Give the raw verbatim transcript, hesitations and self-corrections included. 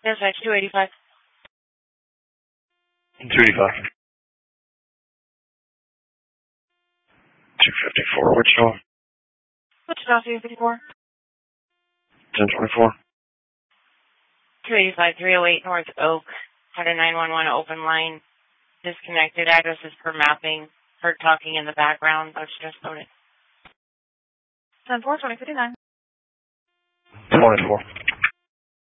Dispatch two eighty-five. two eighty-five. two fifty-four, Wichita. Wichita two fifty-four. ten twenty-four. two eighty-five, three oh eight North Oak. Had a nine one one open line. Disconnected. Addresses per mapping. Heard talking in the background. I was just loaded. ten four, twenty fifty-nine. twenty-four.